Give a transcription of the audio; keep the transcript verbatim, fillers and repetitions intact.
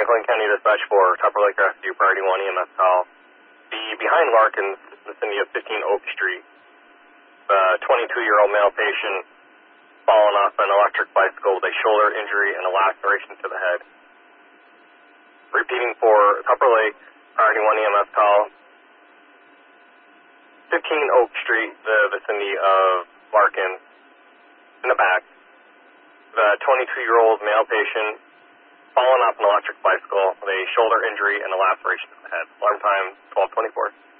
Franklin County Dispatch for Tupper Lake Rescue, Priority one E M S call. The behind Larkins, vicinity of fifteen Oak Street, the twenty-two-year-old male patient fallen off an electric bicycle with a shoulder injury and a laceration to the head. Repeating for Tupper Lake, Priority one E M S call. fifteen Oak Street, the vicinity of Larkins, in the back. The twenty-two-year-old male patient fallen off an electric bicycle with a shoulder injury and a laceration to the head. Alarm time twelve twenty-four.